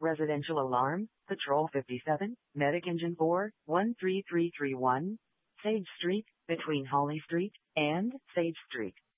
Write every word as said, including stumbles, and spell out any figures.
Residential alarm, Patrol fifty-seven, Medic Engine four, one three three three one, Sage Street, between Holly Street and Sage Street.